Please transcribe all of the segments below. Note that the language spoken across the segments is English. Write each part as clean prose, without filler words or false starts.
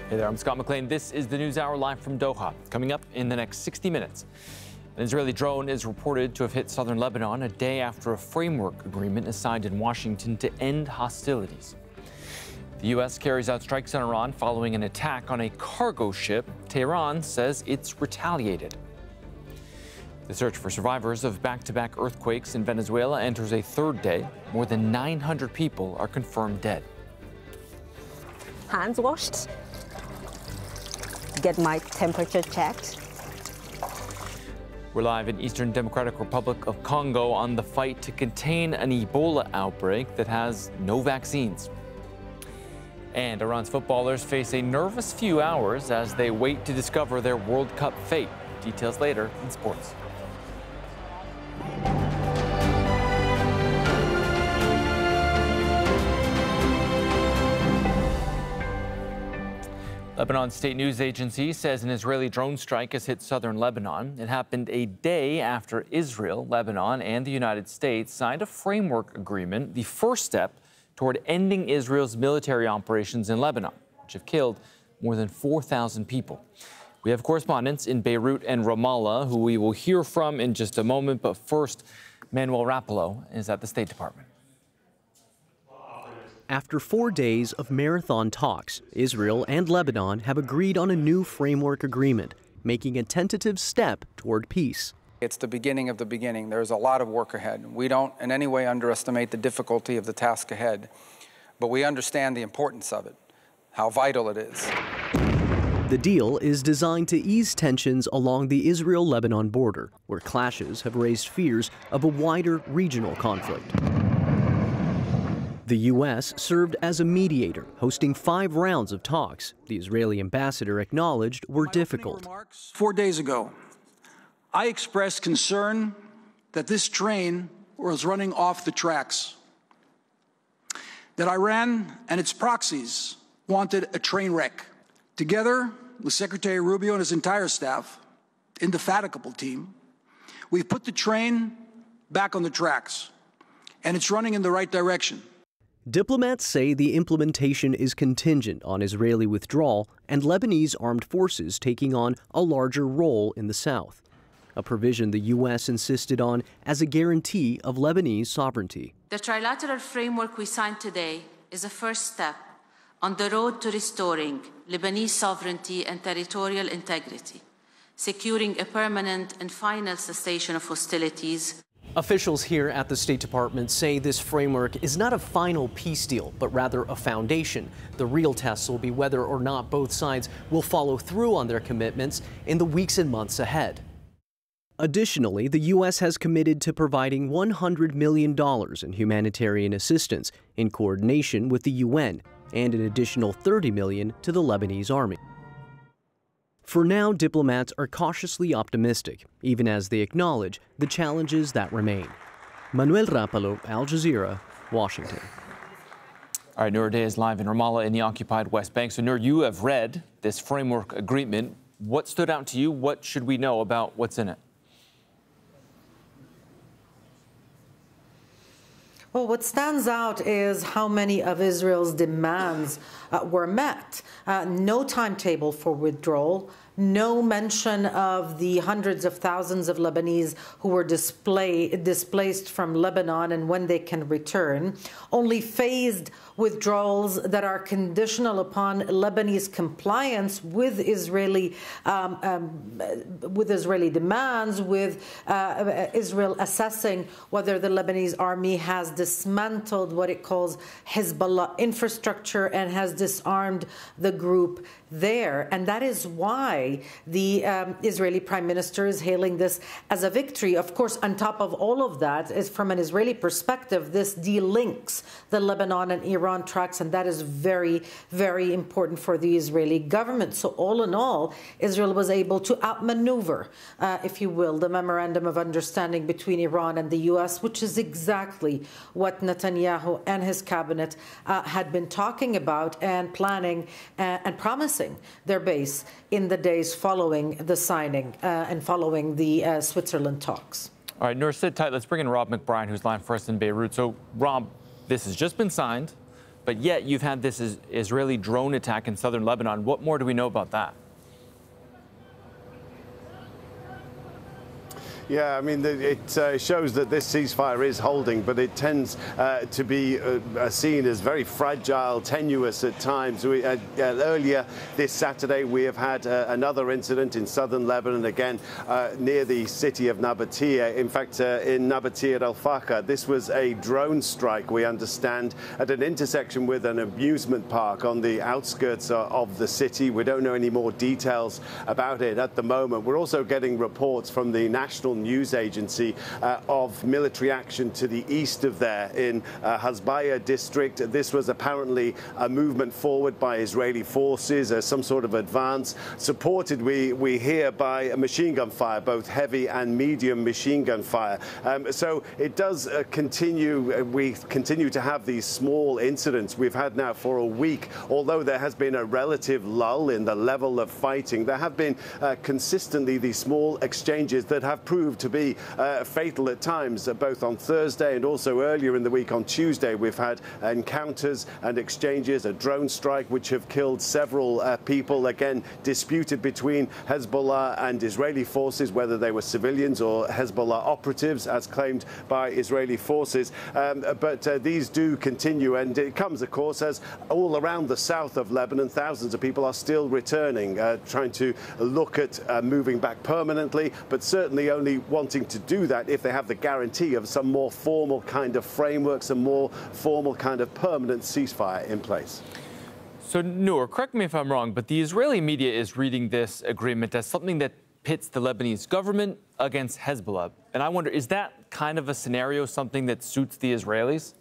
Hey there, I'm Scott McLean. This is the News Hour live from Doha. Coming up in the next 60 minutes, an Israeli drone is reported to have hit southern Lebanon a day after a framework agreement is signed in Washington to end hostilities. The U.S. carries out strikes on Iran following an attack on a cargo ship. Tehran says it's retaliated. The search for survivors of back-to-back earthquakes in Venezuela enters a third day. More than 900 people are confirmed dead. Hands washed, get my temperature checked. We're live in Eastern Democratic Republic of Congo on the fight to contain an Ebola outbreak that has no vaccines. And Iran's footballers face a nervous few hours as they wait to discover their World Cup fate. Details later in sports. Lebanon State News Agency says an Israeli drone strike has hit southern Lebanon. It happened a day after Israel, Lebanon, and the United States signed a framework agreement, the first step toward ending Israel's military operations in Lebanon, which have killed more than 4,000 people. We have correspondents in Beirut and Ramallah who we will hear from in just a moment. But first, Manuel Rapallo is at the State Department. After 4 days of marathon talks, Israel and Lebanon have agreed on a new framework agreement, making a tentative step toward peace. It's the beginning of the beginning. There's a lot of work ahead. We don't in any way underestimate the difficulty of the task ahead, but we understand the importance of it, how vital it is. The deal is designed to ease tensions along the Israel-Lebanon border, where clashes have raised fears of a wider regional conflict. The U.S. served as a mediator, hosting 5 rounds of talks the Israeli ambassador acknowledged were difficult. 4 days ago, I expressed concern that this train was running off the tracks, that Iran and its proxies wanted a train wreck. Together with Secretary Rubio and his entire staff, indefatigable team, we've put the train back on the tracks, and it's running in the right direction. Diplomats say the implementation is contingent on Israeli withdrawal and Lebanese armed forces taking on a larger role in the south, a provision the U.S. insisted on as a guarantee of Lebanese sovereignty. The trilateral framework we signed today is a first step on the road to restoring Lebanese sovereignty and territorial integrity, securing a permanent and final cessation of hostilities. Officials here at the State Department say this framework is not a final peace deal, but rather a foundation. The real test will be whether or not both sides will follow through on their commitments in the weeks and months ahead. Additionally, the U.S. has committed to providing $100 million in humanitarian assistance in coordination with the UN and an additional $30 million to the Lebanese army. For now, diplomats are cautiously optimistic, even as they acknowledge the challenges that remain. Manuel Rapallo, Al Jazeera, Washington. All right, Noor Day is live in Ramallah in the occupied West Bank. So, Noor, you have read this framework agreement. What stood out to you? What should we know about what's in it? Well, what stands out is how many of Israel's demands were met. No timetable for withdrawal, no mention of the hundreds of thousands of Lebanese who were displaced from Lebanon and when they can return, only phased withdrawals that are conditional upon Lebanese compliance with Israeli demands, with Israel assessing whether the Lebanese army has dismantled what it calls Hezbollah infrastructure and has disarmed the group there. And that is why the Israeli Prime Minister is hailing this as a victory. Of course, on top of all of that, is from an Israeli perspective, this delinks the Lebanon and Iran tracks, and that is very, very important for the Israeli government. So all in all, Israel was able to outmaneuver, if you will, the memorandum of understanding between Iran and the U.S., which is exactly what Netanyahu and his cabinet had been talking about and planning and promising their base in the days following the signing and following the Switzerland talks. All right, Noor, sit tight. Let's bring in Rob McBride, who's live for us in Beirut. So, Rob, this has just been signed. But yet you've had this Israeli drone attack in southern Lebanon. What more do we know about that? Yeah, I mean, it shows that this ceasefire is holding, but it tends to be seen as very fragile, tenuous at times. Earlier this Saturday, we have had another incident in southern Lebanon, again, near the city of Nabatea. In fact, in Nabatea al-Faqa, this was a drone strike, we understand, at an intersection with an amusement park on the outskirts of the city. We don't know any more details about it at the moment. We're also getting reports from the National News Agency of military action to the east of there in Hasbaya district. This was apparently a movement forward by Israeli forces, some sort of advance, supported, we hear, by a machine gun fire, both heavy and medium machine gun fire. So it does continue. We continue to have these small incidents we've had now for a week. Although there has been a relative lull in the level of fighting, there have been consistently these small exchanges that have proved to be fatal at times. Both on Thursday and also earlier in the week on Tuesday, we've had encounters and exchanges, a drone strike which have killed several people, again disputed between Hezbollah and Israeli forces, whether they were civilians or Hezbollah operatives, as claimed by Israeli forces. But these do continue, and it comes, of course, as all around the south of Lebanon, thousands of people are still returning, trying to look at moving back permanently, but certainly only wanting to do that if they have the guarantee of some more formal kind of framework, some more formal kind of permanent ceasefire in place. So, Noor, correct me if I'm wrong, but the Israeli media is reading this agreement as something that pits the Lebanese government against Hezbollah. And I wonder, is that kind of a scenario something that suits the Israelis?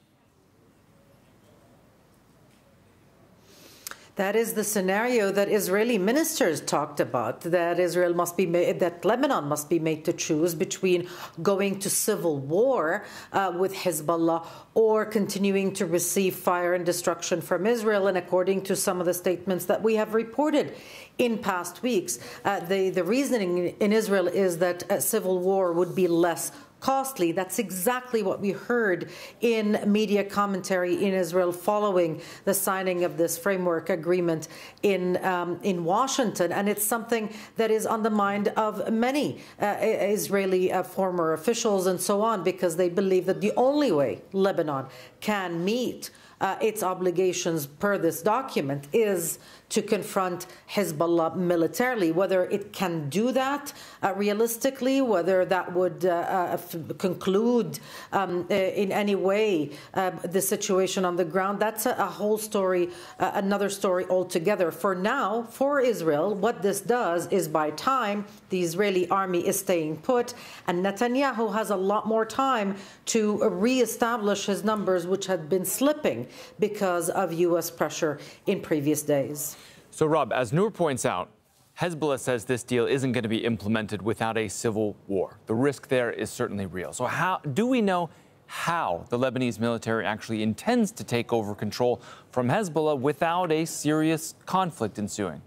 That is the scenario that Israeli ministers talked about, that Israel must be made, that Lebanon must be made to choose between going to civil war with Hezbollah or continuing to receive fire and destruction from Israel. And according to some of the statements that we have reported in past weeks, the reasoning in Israel is that a civil war would be less costly. That's exactly what we heard in media commentary in Israel following the signing of this framework agreement in Washington, and it's something that is on the mind of many Israeli former officials and so on, because they believe that the only way Lebanon can meet its obligations per this document is to confront Hezbollah militarily. Whether it can do that realistically, whether that would conclude in any way the situation on the ground, that's a whole story, another story altogether. For now, for Israel, what this does is buy time. The Israeli army is staying put, and Netanyahu has a lot more time to reestablish his numbers, which had been slipping because of U.S. pressure in previous days. So, Rob, as Noor points out, Hezbollah says this deal isn't going to be implemented without a civil war. The risk there is certainly real. So how do we know how the Lebanese military actually intends to take over control from Hezbollah without a serious conflict ensuing?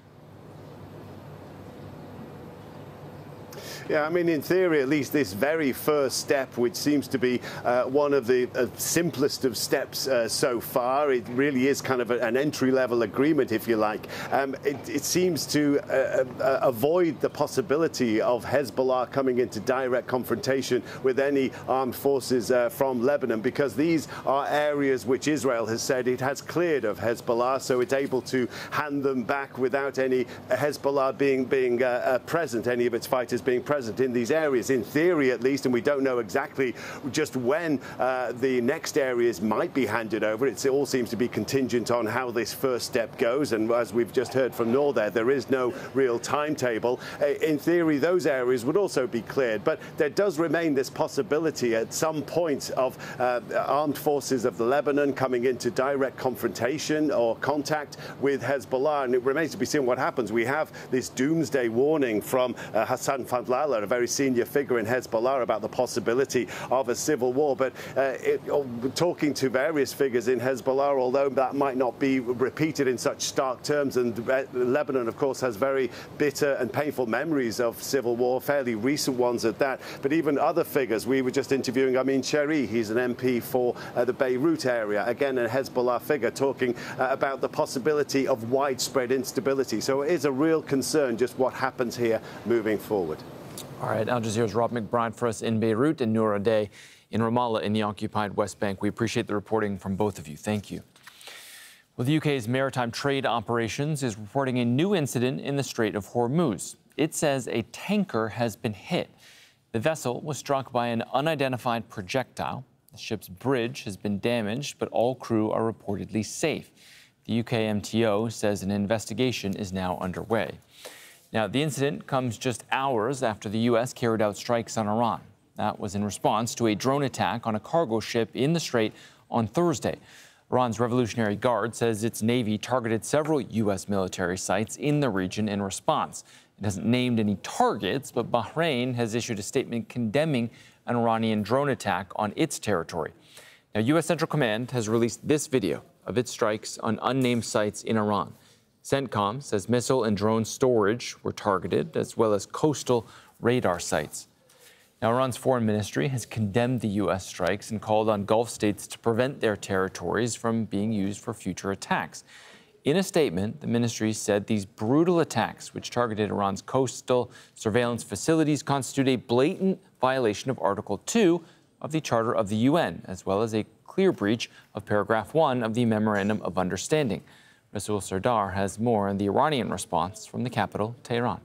Yeah, I mean, in theory, at least, this very first step, which seems to be one of the simplest of steps so far, it really is kind of an entry-level agreement, if you like. It seems to avoid the possibility of Hezbollah coming into direct confrontation with any armed forces from Lebanon, because these are areas which Israel has said it has cleared of Hezbollah, so it's able to hand them back without any Hezbollah being present, any of its fighters being present in these areas, in theory at least, and we don't know exactly just when the next areas might be handed over. It all seems to be contingent on how this first step goes, and as we've just heard from Noor there is no real timetable. In theory, those areas would also be cleared, but there does remain this possibility at some point of armed forces of Lebanon coming into direct confrontation or contact with Hezbollah, and it remains to be seen what happens. We have this doomsday warning from Hassan Fadlallah, Nasrallah, a very senior figure in Hezbollah, about the possibility of a civil war. But talking to various figures in Hezbollah, although that might not be repeated in such stark terms, and Lebanon, of course, has very bitter and painful memories of civil war, fairly recent ones at that. But even other figures, we were just interviewing Amin Cherry, he's an MP for the Beirut area, again a Hezbollah figure, talking about the possibility of widespread instability. So it is a real concern just what happens here moving forward. All right, Al Jazeera's Rob McBride for us in Beirut and Noor Day in Ramallah in the occupied West Bank. We appreciate the reporting from both of you. Thank you. Well, the UK's Maritime Trade Operations is reporting a new incident in the Strait of Hormuz. It says a tanker has been hit. The vessel was struck by an unidentified projectile. The ship's bridge has been damaged, but all crew are reportedly safe. The UK MTO says an investigation is now underway. Now, the incident comes just hours after the U.S. carried out strikes on Iran. That was in response to a drone attack on a cargo ship in the Strait on Thursday. Iran's Revolutionary Guard says its Navy targeted several U.S. military sites in the region in response. It hasn't named any targets, but Bahrain has issued a statement condemning an Iranian drone attack on its territory. Now, U.S. Central Command has released this video of its strikes on unnamed sites in Iran. CENTCOM says missile and drone storage were targeted, as well as coastal radar sites. Now, Iran's foreign ministry has condemned the U.S. strikes and called on Gulf states to prevent their territories from being used for future attacks. In a statement, the ministry said these brutal attacks, which targeted Iran's coastal surveillance facilities, constitute a blatant violation of Article 2 of the Charter of the UN, as well as a clear breach of Paragraph 1 of the Memorandum of Understanding. Rasul Sardar has more on the Iranian response from the capital, Tehran.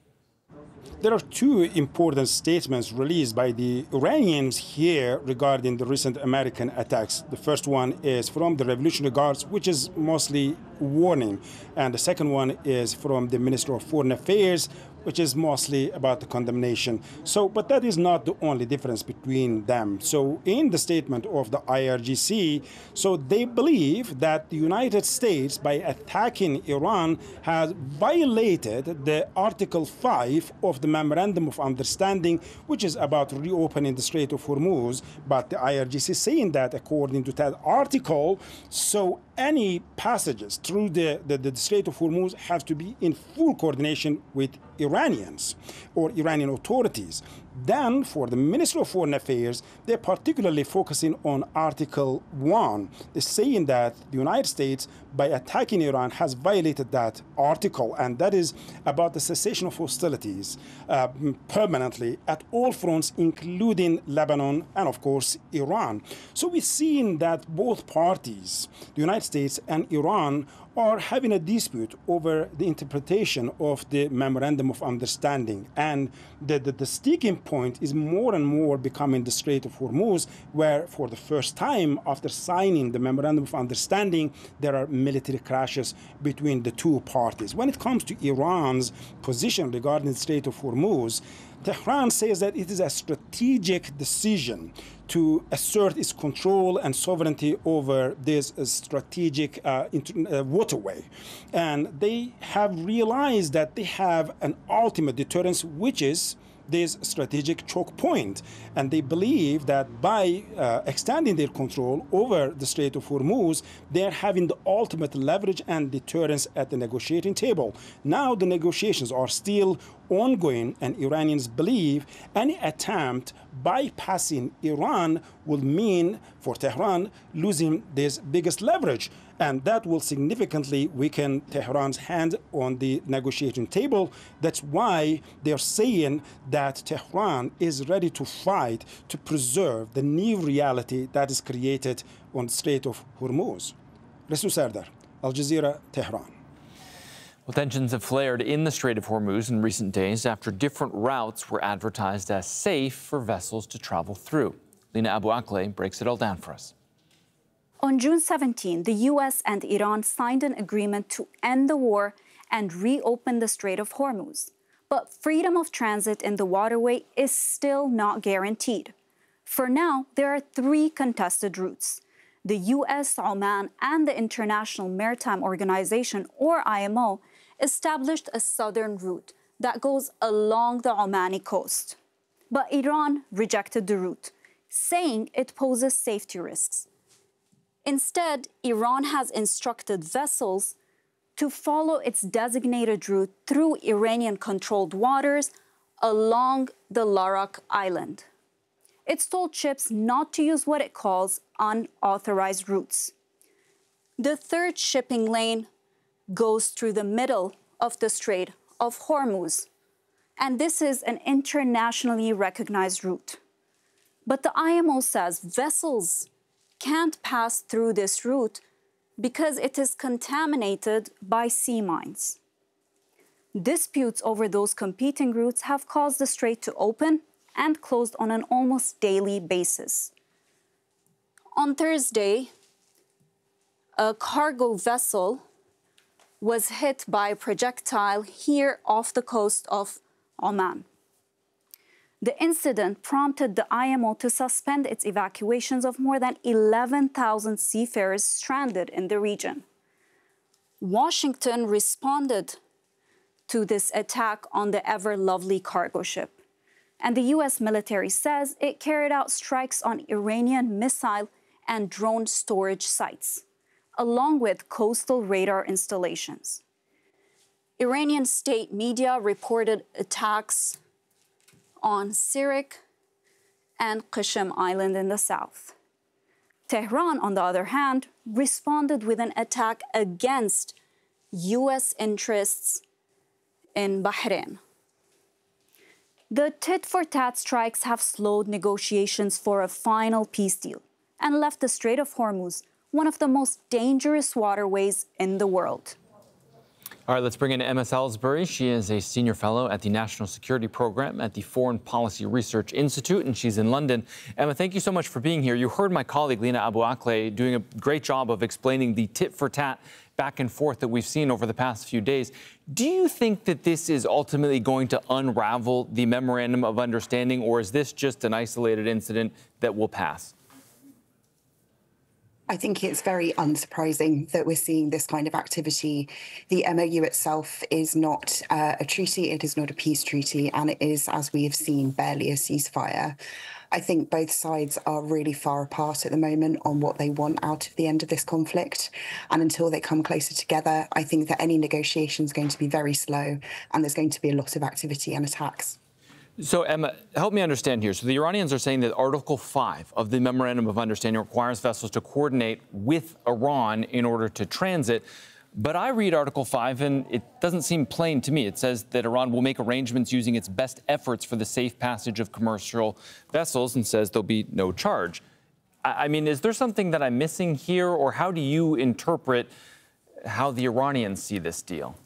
There are two important statements released by the Iranians here regarding the recent American attacks. The first one is from the Revolutionary Guards, which is mostly warning. And the second one is from the Minister of Foreign Affairs, which is mostly about the condemnation. But that is not the only difference between them. So in the statement of the IRGC, they believe that the United States, by attacking Iran, has violated the Article 5 of the Memorandum of Understanding, which is about reopening the Strait of Hormuz. But the IRGC is saying that according to that article, any passages through the Strait of Hormuz have to be in full coordination with Iranians or Iranian authorities. Then, for the Ministry of Foreign Affairs, they're particularly focusing on Article 1. They're saying that the United States, by attacking Iran, has violated that article, and that is about the cessation of hostilities permanently at all fronts, including Lebanon and, of course, Iran. So we're seeing that both parties, the United States and Iran, are having a dispute over the interpretation of the Memorandum of Understanding. And the sticking point is more and more becoming the Strait of Hormuz, where for the first time after signing the Memorandum of Understanding, there are military clashes between the two parties. When it comes to Iran's position regarding the Strait of Hormuz, Tehran says that it is a strategic decision to assert its control and sovereignty over this strategic waterway. And they have realized that they have an ultimate deterrence, which is this strategic choke point. And they believe that by extending their control over the Strait of Hormuz, they're having the ultimate leverage and deterrence at the negotiating table. Now the negotiations are still ongoing, and Iranians believe any attempt bypassing Iran will mean for Tehran losing this biggest leverage. And that will significantly weaken Tehran's hand on the negotiating table. That's why they're saying that Tehran is ready to fight to preserve the new reality that is created on the Strait of Hormuz. Rasul Sardar, Al Jazeera, Tehran. Well, tensions have flared in the Strait of Hormuz in recent days after different routes were advertised as safe for vessels to travel through. Lina Abu Akleh breaks it all down for us. On June 17, the U.S. and Iran signed an agreement to end the war and reopen the Strait of Hormuz. But freedom of transit in the waterway is still not guaranteed. For now, there are 3 contested routes. The U.S., Oman, and the International Maritime Organization, or IMO, established a southern route that goes along the Omani coast. But Iran rejected the route, saying it poses safety risks. Instead, Iran has instructed vessels to follow its designated route through Iranian-controlled waters along the Larak Island. It's told ships not to use what it calls unauthorized routes. The third shipping lane goes through the middle of the Strait of Hormuz, and this is an internationally recognized route. But the IMO says vessels can't pass through this route because it is contaminated by sea mines. Disputes over those competing routes have caused the strait to open and closed on an almost daily basis. On Thursday, a cargo vessel was hit by a projectile here off the coast of Oman. The incident prompted the IMO to suspend its evacuations of more than 11,000 seafarers stranded in the region. Washington responded to this attack on the Ever Lovely cargo ship, and the US military says it carried out strikes on Iranian missile and drone storage sites, along with coastal radar installations. Iranian state media reported attacks on Sirik and Qashem Island in the south. Tehran, on the other hand, responded with an attack against US interests in Bahrain. The tit-for-tat strikes have slowed negotiations for a final peace deal and left the Strait of Hormuz one of the most dangerous waterways in the world. All right, let's bring in Emma Salisbury. She is a senior fellow at the National Security Program at the Foreign Policy Research Institute, and she's in London. Emma, thank you so much for being here. You heard my colleague, Lina Abu Akleh, doing a great job of explaining the tit-for-tat back and forth that we've seen over the past few days. Do you think that this is ultimately going to unravel the Memorandum of Understanding, or is this just an isolated incident that will pass? I think it's very unsurprising that we're seeing this kind of activity. The MOU itself is not a treaty, it is not a peace treaty, and it is, as we have seen, barely a ceasefire. I think both sides are really far apart at the moment on what they want out of the end of this conflict. And until they come closer together, I think that any negotiation is going to be very slow, and there's going to be a lot of activity and attacks. So, Emma, help me understand here. So the Iranians are saying that Article 5 of the Memorandum of Understanding requires vessels to coordinate with Iran in order to transit. But I read Article 5, and it doesn't seem plain to me. It says that Iran will make arrangements using its best efforts for the safe passage of commercial vessels, and says there'll be no charge. I mean, is there something that I'm missing here, or how do you interpret how the Iranians see this deal?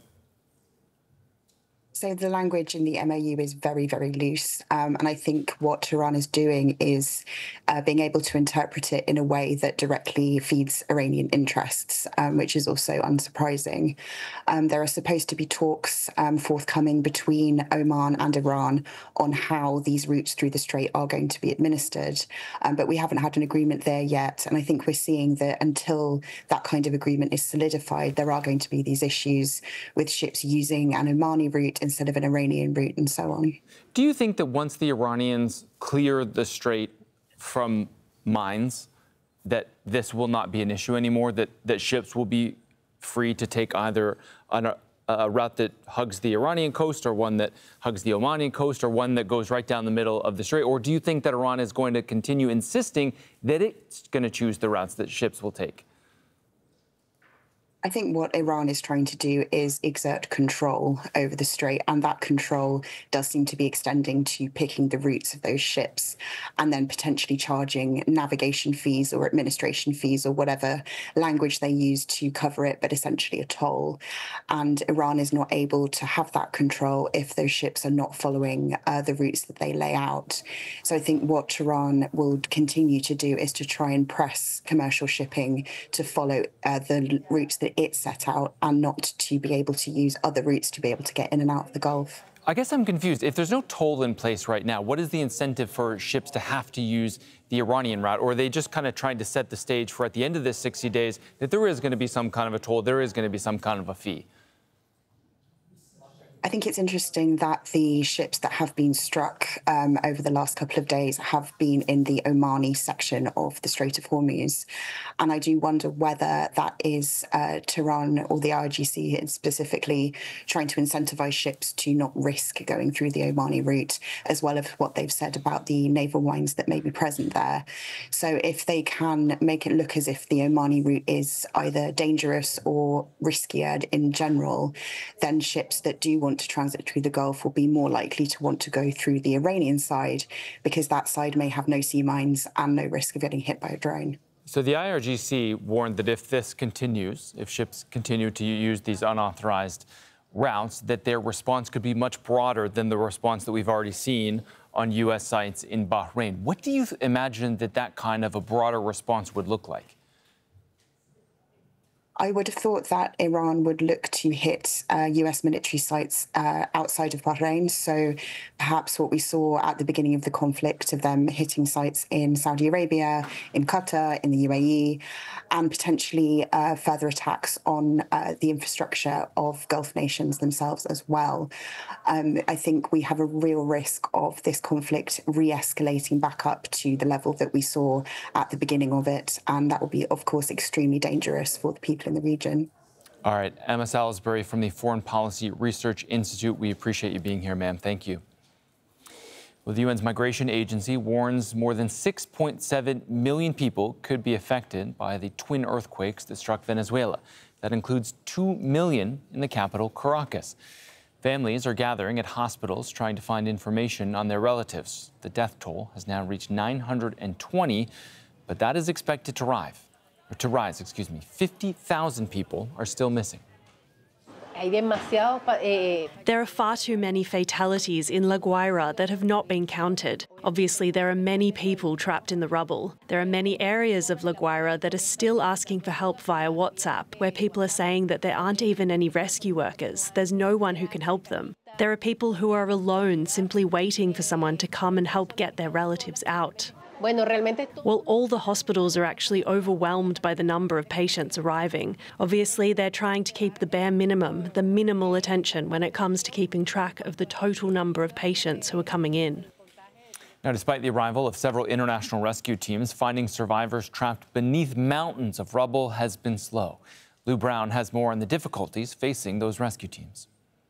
So the language in the MOU is very, very loose. And I think what Iran is doing is being able to interpret it in a way that directly feeds Iranian interests, which is also unsurprising. There are supposed to be talks forthcoming between Oman and Iran on how these routes through the strait are going to be administered. But we haven't had an agreement there yet. And I think we're seeing that until that kind of agreement is solidified, there are going to be these issues with ships using an Omani route instead of an Iranian route and so on. Do you think that once the Iranians clear the strait from mines, that this will not be an issue anymore, that ships will be free to take either a route that hugs the Iranian coast or one that hugs the Omani coast or one that goes right down the middle of the strait? Or do you think that Iran is going to continue insisting that it's going to choose the routes that ships will take? I think what Iran is trying to do is exert control over the strait, and that control does seem to be extending to picking the routes of those ships and then potentially charging navigation fees or administration fees or whatever language they use to cover it, but essentially a toll. And Iran is not able to have that control if those ships are not following the routes that they lay out. So I think what Iran will continue to do is to try and press commercial shipping to follow the routes that it set out and not to be able to use other routes to be able to get in and out of the Gulf. I guess I'm confused. If there's no toll in place right now, what is the incentive for ships to have to use the Iranian route? Or are they just kind of trying to set the stage for at the end of this 60 days that there is going to be some kind of a toll, there is going to be some kind of a fee? I think it's interesting that the ships that have been struck over the last couple of days have been in the Omani section of the Strait of Hormuz. And I do wonder whether that is Tehran or the IRGC specifically trying to incentivize ships to not risk going through the Omani route, as well as what they've said about the naval mines that may be present there. So if they can make it look as if the Omani route is either dangerous or riskier in general, then ships that do want to transit through the Gulf will be more likely to want to go through the Iranian side, because that side may have no sea mines and no risk of getting hit by a drone. So the IRGC warned that if this continues, if ships continue to use these unauthorized routes, that their response could be much broader than the response that we've already seen on U.S. sites in Bahrain. What do you imagine that kind of a broader response would look like? I would have thought that Iran would look to hit US military sites outside of Bahrain. So perhaps what we saw at the beginning of the conflict of them hitting sites in Saudi Arabia, in Qatar, in the UAE, and potentially further attacks on the infrastructure of Gulf nations themselves as well. I think we have a real risk of this conflict re-escalating back up to the level that we saw at the beginning of it. And that will be, of course, extremely dangerous for the people in the region. All right, Emma Salisbury from the Foreign Policy Research Institute. We appreciate you being here, ma'am. Thank you. Well, the UN's Migration Agency warns more than 6.7 million people could be affected by the twin earthquakes that struck Venezuela. That includes 2 million in the capital, Caracas. Families are gathering at hospitals trying to find information on their relatives. The death toll has now reached 920, but that is expected to rise. 50,000 people are still missing. There are far too many fatalities in La Guaira that have not been counted. Obviously, there are many people trapped in the rubble. There are many areas of La Guaira that are still asking for help via WhatsApp, where people are saying that there aren't even any rescue workers. There's no one who can help them. There are people who are alone, simply waiting for someone to come and help get their relatives out. Well, all the hospitals are actually overwhelmed by the number of patients arriving. Obviously, they're trying to keep the bare minimum, the minimal attention when it comes to keeping track of the total number of patients who are coming in. Now, despite the arrival of several international rescue teams, finding survivors trapped beneath mountains of rubble has been slow. Lou Brown has more on the difficulties facing those rescue teams.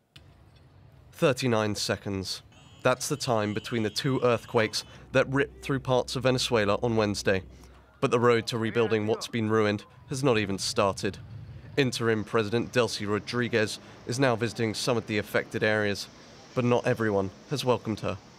39 seconds. That's the time between the two earthquakes that ripped through parts of Venezuela on Wednesday. But the road to rebuilding what's been ruined has not even started. Interim President Delcy Rodriguez is now visiting some of the affected areas, but not everyone has welcomed her.